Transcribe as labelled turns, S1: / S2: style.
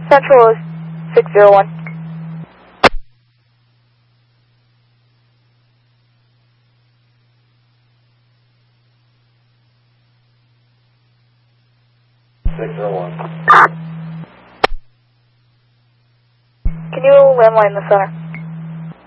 S1: Central is 601. Can you landline the center?